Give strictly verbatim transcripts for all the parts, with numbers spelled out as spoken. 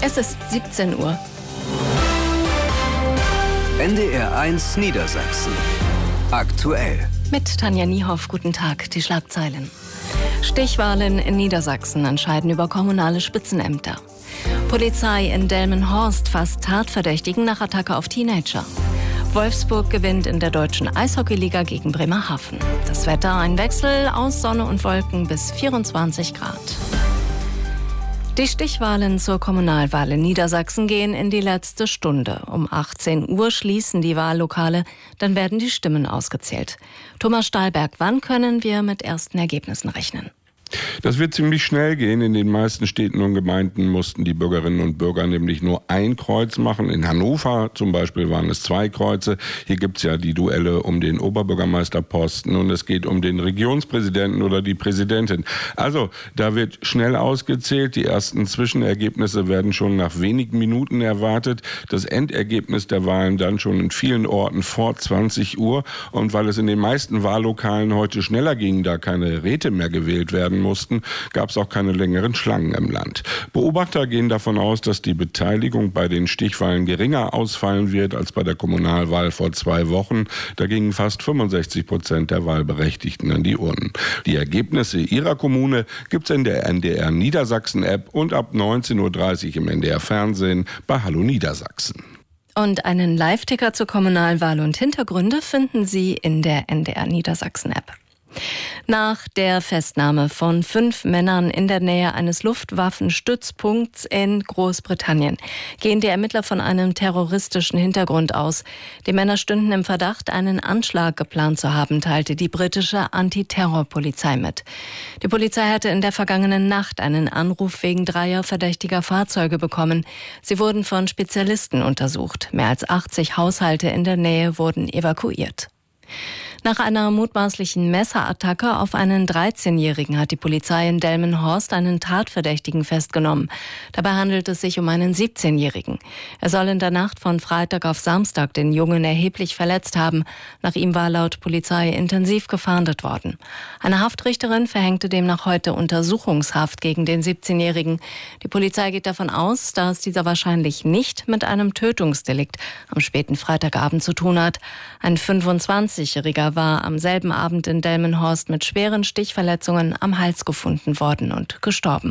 Es ist siebzehn Uhr. N D R eins Niedersachsen. Aktuell. Mit Tanja Niehoff, guten Tag, die Schlagzeilen. Stichwahlen in Niedersachsen entscheiden über kommunale Spitzenämter. Polizei in Delmenhorst fasst Tatverdächtigen nach Attacke auf Teenager. Wolfsburg gewinnt in der deutschen Eishockeyliga gegen Bremerhaven. Das Wetter ein Wechsel aus Sonne und Wolken bis vierundzwanzig Grad. Die Stichwahlen zur Kommunalwahl in Niedersachsen gehen in die letzte Stunde. Um achtzehn Uhr schließen die Wahllokale, dann werden die Stimmen ausgezählt. Thomas Stahlberg, wann können wir mit ersten Ergebnissen rechnen? Das wird ziemlich schnell gehen. In den meisten Städten und Gemeinden mussten die Bürgerinnen und Bürger nämlich nur ein Kreuz machen. In Hannover zum Beispiel waren es zwei Kreuze. Hier gibt es ja die Duelle um den Oberbürgermeisterposten und es geht um den Regionspräsidenten oder die Präsidentin. Also da wird schnell ausgezählt. Die ersten Zwischenergebnisse werden schon nach wenigen Minuten erwartet. Das Endergebnis der Wahlen dann schon in vielen Orten vor zwanzig Uhr. Und weil es in den meisten Wahllokalen heute schneller ging, da keine Räte mehr gewählt werden mussten, gab es auch keine längeren Schlangen im Land. Beobachter gehen davon aus, dass die Beteiligung bei den Stichwahlen geringer ausfallen wird als bei der Kommunalwahl vor zwei Wochen. Da gingen fast fünfundsechzig Prozent der Wahlberechtigten an die Urnen. Die Ergebnisse ihrer Kommune gibt es in der N D R Niedersachsen App und ab neunzehn Uhr dreißig im N D R Fernsehen bei Hallo Niedersachsen. Und einen Live-Ticker zur Kommunalwahl und Hintergründe finden Sie in der N D R Niedersachsen App. Nach der Festnahme von fünf Männern in der Nähe eines Luftwaffenstützpunkts in Großbritannien gehen die Ermittler von einem terroristischen Hintergrund aus. Die Männer stünden im Verdacht, einen Anschlag geplant zu haben, teilte die britische Antiterrorpolizei mit. Die Polizei hatte in der vergangenen Nacht einen Anruf wegen dreier verdächtiger Fahrzeuge bekommen. Sie wurden von Spezialisten untersucht. Mehr als achtzig Haushalte in der Nähe wurden evakuiert. Nach einer mutmaßlichen Messerattacke auf einen dreizehnjährigen hat die Polizei in Delmenhorst einen Tatverdächtigen festgenommen. Dabei handelt es sich um einen siebzehnjährigen. Er soll in der Nacht von Freitag auf Samstag den Jungen erheblich verletzt haben. Nach ihm war laut Polizei intensiv gefahndet worden. Eine Haftrichterin verhängte demnach heute Untersuchungshaft gegen den siebzehnjährigen. Die Polizei geht davon aus, dass dieser wahrscheinlich nicht mit einem Tötungsdelikt am späten Freitagabend zu tun hat. Ein fünfundzwanzigjähriger war am selben Abend in Delmenhorst mit schweren Stichverletzungen am Hals gefunden worden und gestorben.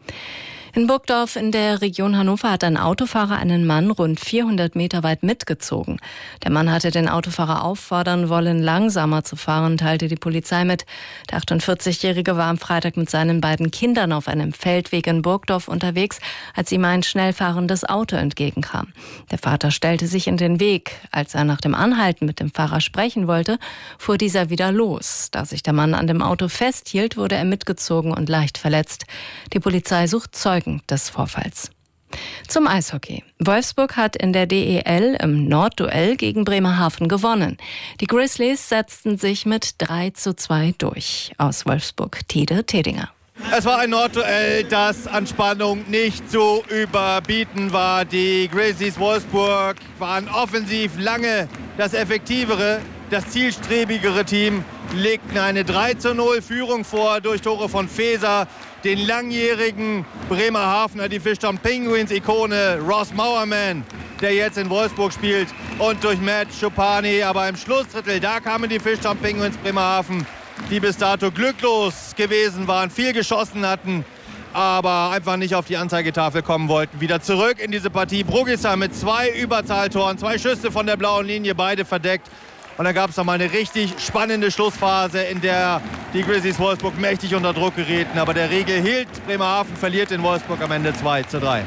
In Burgdorf in der Region Hannover hat ein Autofahrer einen Mann rund vierhundert Meter weit mitgezogen. Der Mann hatte den Autofahrer auffordern wollen, langsamer zu fahren, teilte die Polizei mit. Der achtundvierzigjährige war am Freitag mit seinen beiden Kindern auf einem Feldweg in Burgdorf unterwegs, als ihm ein schnell fahrendes Auto entgegenkam. Der Vater stellte sich in den Weg. Als er nach dem Anhalten mit dem Fahrer sprechen wollte, fuhr dieser wieder los. Da sich der Mann an dem Auto festhielt, wurde er mitgezogen und leicht verletzt. Die Polizei sucht Zeugen des Vorfalls. Zum Eishockey. Wolfsburg hat in der D E L im Nordduell gegen Bremerhaven gewonnen. Die Grizzlies setzten sich mit drei zu zwei durch. Aus Wolfsburg, Tide Tedinger. Es war ein Nordduell, das an Spannung nicht zu überbieten war. Die Grizzlies Wolfsburg waren offensiv lange das effektivere, das zielstrebigere Team, legten eine drei zu null Führung vor durch Tore von Feser, den langjährigen Bremerhavener, die Fischtown Penguins-Ikone Ross Mowerman, der jetzt in Wolfsburg spielt, und durch Matt Schupani. Aber im Schlussdrittel, da kamen die Fischtown Penguins Bremerhaven, die bis dato glücklos gewesen waren, viel geschossen hatten, aber einfach nicht auf die Anzeigetafel kommen wollten. Wieder zurück in diese Partie. Brugisa mit zwei Überzahltoren, zwei Schüsse von der blauen Linie, beide verdeckt. Und dann gab es noch mal eine richtig spannende Schlussphase, in der die Grizzlies Wolfsburg mächtig unter Druck gerieten. Aber der Riegel hielt. Bremerhaven verliert in Wolfsburg am Ende zwei zu drei.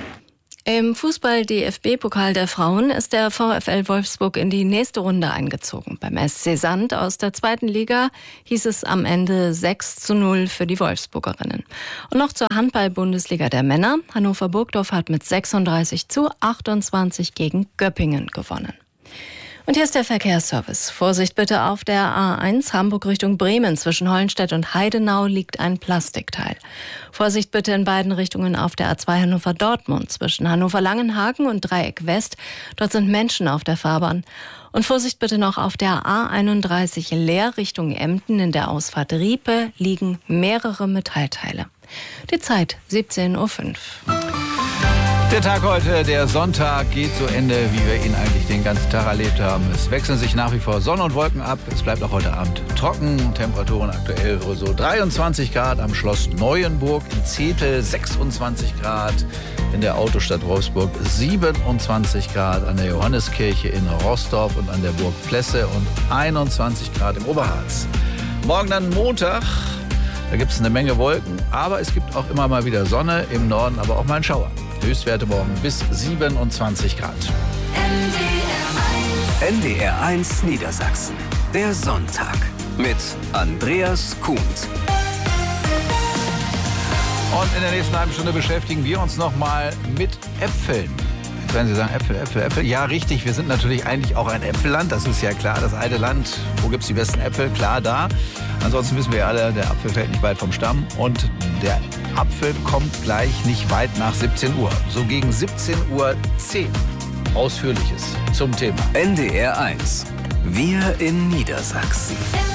Im Fußball-D F B-Pokal der Frauen ist der VfL Wolfsburg in die nächste Runde eingezogen. Beim S C Sand aus der zweiten Liga hieß es am Ende sechs zu null für die Wolfsburgerinnen. Und noch zur Handball-Bundesliga der Männer. Hannover Burgdorf hat mit sechsunddreißig zu achtundzwanzig gegen Göppingen gewonnen. Und hier ist der Verkehrsservice. Vorsicht bitte auf der A eins Hamburg Richtung Bremen. Zwischen Hollenstedt und Heidenau liegt ein Plastikteil. Vorsicht bitte in beiden Richtungen auf der A zwei Hannover Dortmund. Zwischen Hannover Langenhagen und Dreieck West. Dort sind Menschen auf der Fahrbahn. Und Vorsicht bitte noch auf der A einunddreißig Leer Richtung Emden. In der Ausfahrt Riepe liegen mehrere Metallteile. Die Zeit siebzehn Uhr fünf. Der Tag heute, der Sonntag, geht zu Ende, wie wir ihn eigentlich den ganzen Tag erlebt haben. Es wechseln sich nach wie vor Sonne und Wolken ab. Es bleibt auch heute Abend trocken. Temperaturen aktuell so dreiundzwanzig Grad am Schloss Neuenburg, in Zetel sechsundzwanzig Grad, in der Autostadt Wolfsburg siebenundzwanzig Grad, an der Johanneskirche in Roßdorf und an der Burg Plesse und einundzwanzig Grad im Oberharz. Morgen dann Montag. Da gibt es eine Menge Wolken, aber es gibt auch immer mal wieder Sonne, im Norden aber auch mal einen Schauer. Höchstwerte morgen bis siebenundzwanzig Grad. N D R eins Niedersachsen. Der Sonntag mit Andreas Kuhns. Und in der nächsten halben Stunde beschäftigen wir uns noch mal mit Äpfeln. Jetzt werden Sie sagen, Äpfel, Äpfel, Äpfel. Ja, richtig, wir sind natürlich eigentlich auch ein Äpfelland, das ist ja klar. Das alte Land, wo gibt es die besten Äpfel? Klar, da. Ansonsten wissen wir ja alle, der Apfel fällt nicht weit vom Stamm. Und der Apfel kommt gleich nicht weit nach siebzehn Uhr. So gegen siebzehn Uhr zehn. Ausführliches zum Thema. N D R eins. Wir in Niedersachsen.